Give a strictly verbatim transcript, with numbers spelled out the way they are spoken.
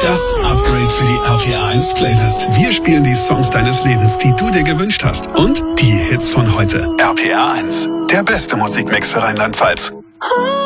Das Upgrade für die R P R eins Playlist. Wir spielen die Songs deines Lebens, die du dir gewünscht hast. Und die Hits von heute. R P R eins, der beste Musikmix für Rheinland-Pfalz.